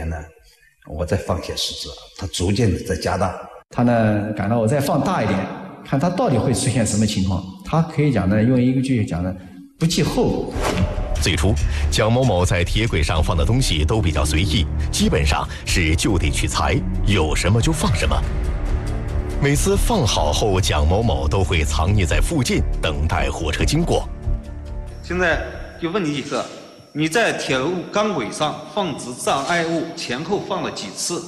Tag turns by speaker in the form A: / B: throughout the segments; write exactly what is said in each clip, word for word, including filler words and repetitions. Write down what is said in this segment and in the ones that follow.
A: 呢，我再放些石子，它逐渐的在加大。
B: 他呢感到我再放大一点，看它到底会出现什么情况。他可以讲呢，用一个句讲呢，不计后果。
C: 最初，蒋某某在铁轨上放的东西都比较随意，基本上是就地取材，有什么就放什么。每次放好后，蒋某某都会藏匿在附近，等待火车经过。
D: 现在就问你几个，你在铁路钢轨上放置障碍物前后放了几次？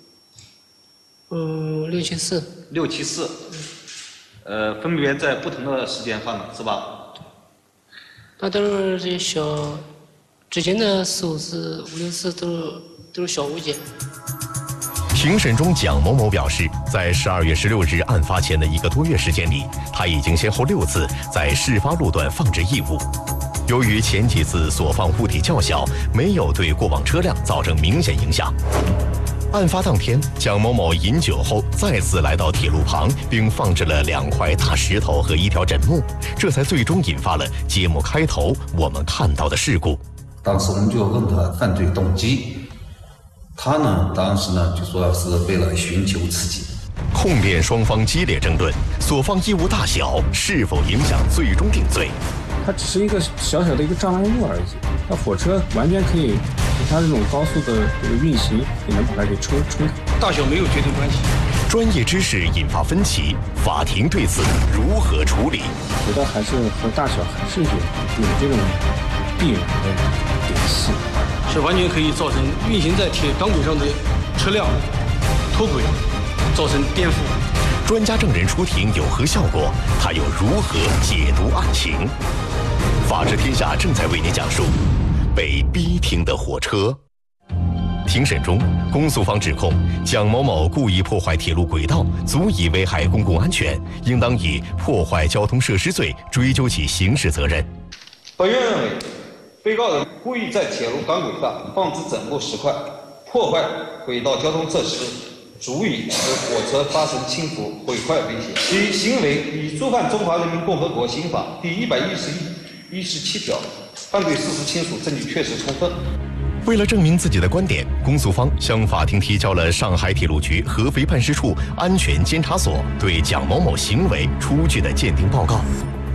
E: 嗯，六七次。
D: 六七次，呃，分别在不同的时间放的是吧？
E: 那都是这些小，之前的四五次、五六次都是都是小物件。
C: 庭审中，蒋某某表示，在十二月十六日案发前的一个多月时间里，他已经先后六次在事发路段放置异物。由于前几次所放物体较小，没有对过往车辆造成明显影响。案发当天，蒋某某饮酒后再次来到铁路旁，并放置了两块大石头和一条枕木，这才最终引发了节目开头我们看到的事故。
A: 当时我们就问他犯罪动机。他呢，当时呢就说是为了寻求刺激。
C: 控辩双方激烈争论，所放异物大小是否影响最终定罪。
F: 它只是一个小小的一个障碍物而已，那火车完全可以以它这种高速的这个运行，也能把它给冲冲开。
D: 大小没有决定关系。
C: 专业知识引发分歧，法庭对此如何处理？
F: 觉得还是和大小还是有有这种必然的联系。
G: 是完全可以造成运行在铁钢轨上的车辆脱轨，造成颠覆。
C: 专家证人出庭有何效果？他又如何解读案情？法治天下正在为您讲述被逼停的火车。庭审中，公诉方指控蒋某某故意破坏铁路轨道，足以危害公共安全，应当以破坏交通设施罪追究其刑事责任。
D: 本院认为，被告人故意在铁路钢轨上放置枕木石块，破坏轨道交通设施，足以使火车发生倾覆、毁坏危险。其行为已触犯《中华人民共和国刑法》第一百一十一、一十七条，犯罪事实清楚，证据确实充分。
C: 为了证明自己的观点，公诉方向法庭提交了上海铁路局合肥办事处安全监察所对蒋某某行为出具的鉴定报告。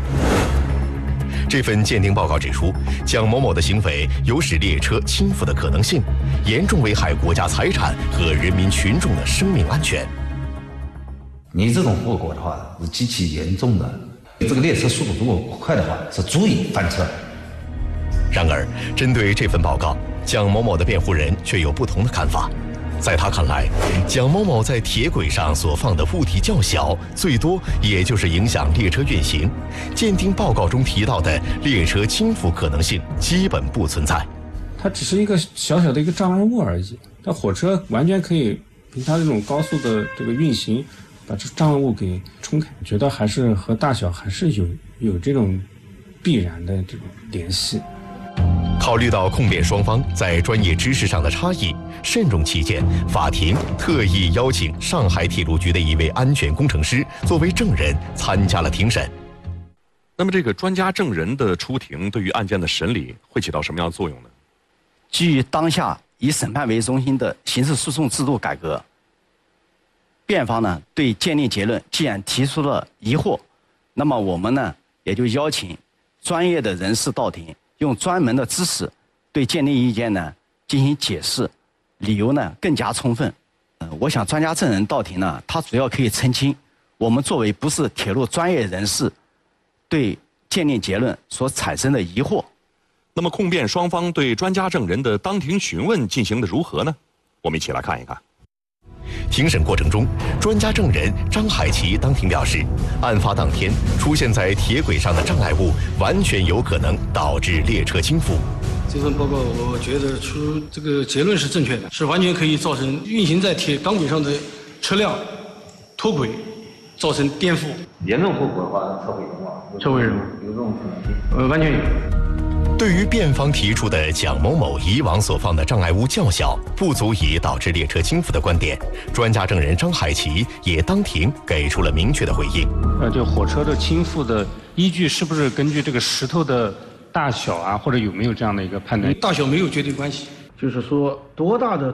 C: 这份鉴定报告指出，蒋某某的行为有使列车倾覆的可能性，严重危害国家财产和人民群众的生命安全。
A: 你这种后果的话是极其严重的，这个列车速度如果快的话，是足以翻车。
C: 然而，针对这份报告，蒋某某的辩护人却有不同的看法。在他看来，蒋某某在铁轨上所放的物体较小，最多也就是影响列车运行。鉴定报告中提到的列车倾覆可能性基本不存在。
F: 它只是一个小小的一个障碍物而已，那火车完全可以凭它这种高速的这个运行，把这障碍物给冲开。我觉得还是和大小还是有有这种必然的这种联系。
C: 考虑到控辩双方在专业知识上的差异，慎重起见，法庭特意邀请上海铁路局的一位安全工程师作为证人参加了庭审。
H: 那么，这个专家证人的出庭对于案件的审理会起到什么样的作用呢？
B: 基于当下以审判为中心的刑事诉讼制度改革，辩方呢对鉴定结论既然提出了疑惑，那么我们呢也就邀请专业的人士到庭，用专门的知识对鉴定意见呢进行解释，理由呢更加充分。呃，我想专家证人到庭呢，他主要可以澄清我们作为不是铁路专业人士对鉴定结论所产生的疑惑。
H: 那么控辩双方对专家证人的当庭询问进行的如何呢？我们一起来看一看。
C: 庭审过程中，专家证人张海奇当庭表示，案发当天出现在铁轨上的障碍物完全有可能导致列车倾覆。
G: 这份报告我觉得出这个结论是正确的，是完全可以造成运行在铁钢轨上的车辆脱轨，造成颠覆。
D: 严重后果的话，车毁人亡。
G: 车毁人亡
D: 有这种可能性？
G: 呃，完全有。
C: 对于辩方提出的蒋某某以往所放的障碍物较小，不足以导致列车倾覆的观点，专家证人张海奇也当庭给出了明确的回应。
F: 呃，就火车的倾覆的依据是不是根据这个石头的大小啊，或者有没有这样的一个判断？
G: 大小没有决定关系，
I: 就是说多大的